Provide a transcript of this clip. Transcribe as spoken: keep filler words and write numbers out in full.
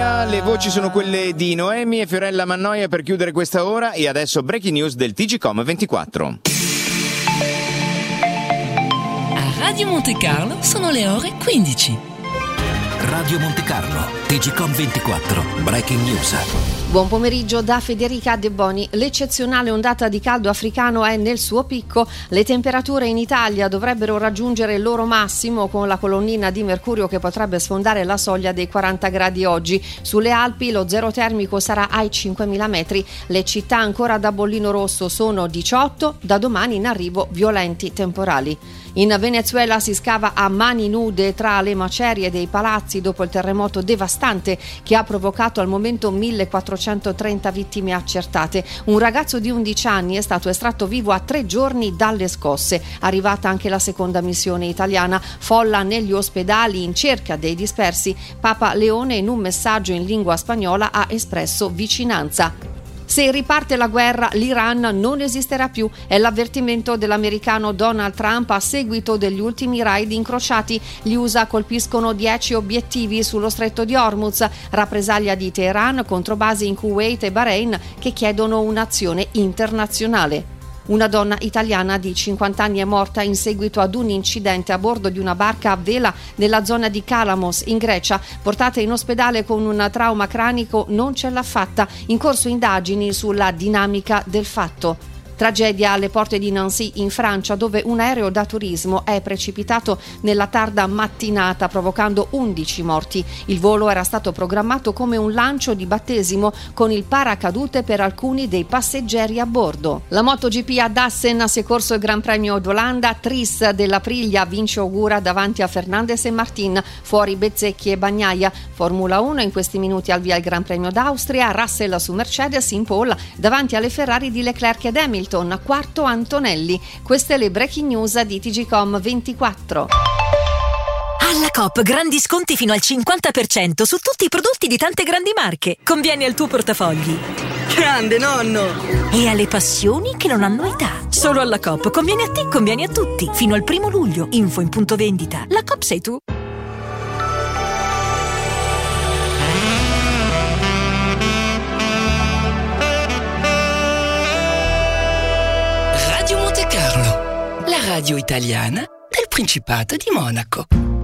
Buonasera, le voci sono quelle di Noemi e Fiorella Mannoia per chiudere questa ora e adesso breaking news del T G Com ventiquattro. A Radio Monte Carlo sono le ore quindici. Radio Monte Carlo, T G Com ventiquattro, breaking news. Buon pomeriggio da Federica De Boni. L'eccezionale ondata di caldo africano è nel suo picco. Le temperature in Italia dovrebbero raggiungere il loro massimo con la colonnina di mercurio che potrebbe sfondare la soglia dei quaranta gradi oggi. Sulle Alpi lo zero termico sarà ai cinquemila metri. Le città ancora da bollino rosso sono diciotto, da domani in arrivo violenti temporali. In Venezuela si scava a mani nude tra le macerie dei palazzi dopo il terremoto devastante che ha provocato al momento millequattrocentotrenta vittime accertate. Un ragazzo di undici anni è stato estratto vivo a tre giorni dalle scosse. Arrivata anche la seconda missione italiana. Folla negli ospedali in cerca dei dispersi. Papa Leone in un messaggio in lingua spagnola ha espresso vicinanza. Se riparte la guerra, l'Iran non esisterà più. È l'avvertimento dell'americano Donald Trump a seguito degli ultimi raid incrociati. Gli U S A colpiscono dieci obiettivi sullo stretto di Hormuz, rappresaglia di Teheran contro basi in Kuwait e Bahrain che chiedono un'azione internazionale. Una donna italiana di cinquanta anni è morta in seguito ad un incidente a bordo di una barca a vela nella zona di Kalamos, in Grecia. Portata in ospedale con un trauma cranico, non ce l'ha fatta. In corso indagini sulla dinamica del fatto. Tragedia alle porte di Nancy in Francia, dove un aereo da turismo è precipitato nella tarda mattinata provocando undici morti. Il volo era stato programmato come un lancio di battesimo con il paracadute per alcuni dei passeggeri a bordo. La MotoGP ad Assen si è corso il Gran Premio d'Olanda. Tris dell'Aprilia vince augura davanti a Fernandez e Martin, fuori Bezzecchi e Bagnaia. Formula uno in questi minuti al via il Gran Premio d'Austria. Russell su Mercedes in pole davanti alle Ferrari di Leclerc ed Hamilton. Quarto Antonelli. Queste le breaking news di T G Com ventiquattro. Alla Coop grandi sconti fino al cinquanta per cento su tutti i prodotti di tante grandi marche. Conviene al tuo portafogli. Grande nonno! E alle passioni che non hanno età. Solo alla Coop conviene a te, conviene a tutti. Fino al primo luglio. Info in punto vendita. La Coop sei tu. Radio Monte Carlo, la radio italiana del Principato di Monaco.